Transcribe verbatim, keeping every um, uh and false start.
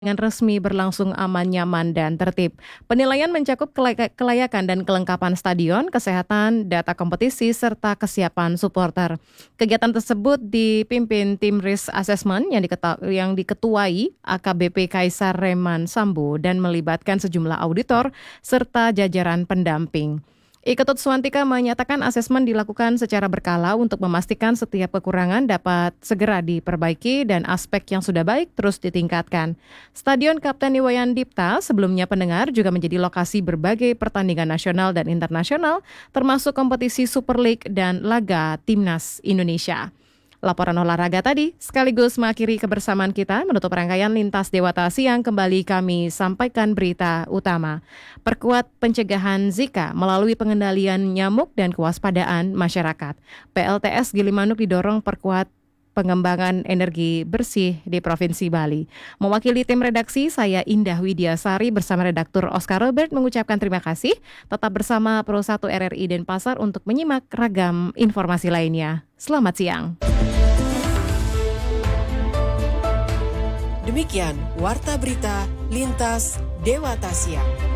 Dengan resmi berlangsung aman, nyaman, dan tertib. Penilaian mencakup kelay- kelayakan dan kelengkapan stadion, kesehatan, data kompetisi, serta kesiapan supporter. Kegiatan tersebut dipimpin tim risk assessment yang, diketa- yang diketuai A K B P Kaisar Reman Sambo dan melibatkan sejumlah auditor serta jajaran pendamping. I Ketut Suwantika menyatakan asesmen dilakukan secara berkala untuk memastikan setiap kekurangan dapat segera diperbaiki dan aspek yang sudah baik terus ditingkatkan. Stadion Kapten Iwayan Dipta sebelumnya pendengar juga menjadi lokasi berbagai pertandingan nasional dan internasional termasuk kompetisi Super League dan laga Timnas Indonesia. Laporan olahraga tadi sekaligus mengakhiri kebersamaan kita menutup rangkaian Lintas Dewata Siang. Kembali kami sampaikan berita utama. Perkuat pencegahan Zika melalui pengendalian nyamuk dan kewaspadaan masyarakat. P L T S Gilimanuk didorong perkuat pengembangan energi bersih di Provinsi Bali. Mewakili tim redaksi, saya Indah Widiasari bersama redaktur Oscar Robert mengucapkan terima kasih. Tetap bersama Pro satu R R I Denpasar untuk menyimak ragam informasi lainnya. Selamat siang. Demikian Warta Berita Lintas Dewata Siang.